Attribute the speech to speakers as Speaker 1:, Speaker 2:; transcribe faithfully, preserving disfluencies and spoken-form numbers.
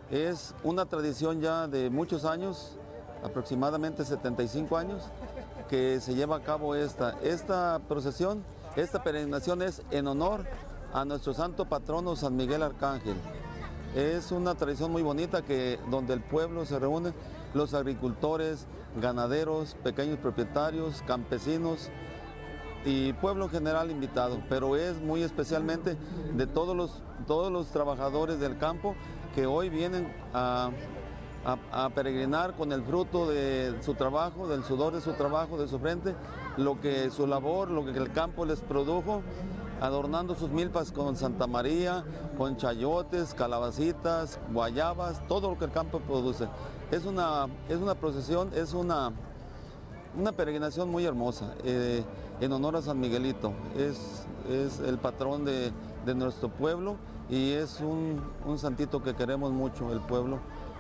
Speaker 1: Es una tradición ya de muchos años, aproximadamente setenta y cinco años, que se lleva a cabo esta, esta procesión, esta peregrinación es en honor a nuestro santo patrono San Miguel Arcángel. Es una tradición muy bonita que, donde el pueblo se reúne, los agricultores, ganaderos, pequeños propietarios, campesinos y pueblo en general invitado, pero es muy especialmente de todos los, todos los trabajadores del campo que hoy vienen a, a, a peregrinar con el fruto de su trabajo, del sudor de su trabajo, de su frente, lo que su labor, lo que el campo les produjo, adornando sus milpas con Santa María, con chayotes, calabacitas, guayabas, todo lo que el campo produce. Es una, es una procesión, es una, una peregrinación muy hermosa, eh, en honor a San Miguelito. Es, es el patrón de, de nuestro pueblo y es un, un santito que queremos mucho, el pueblo.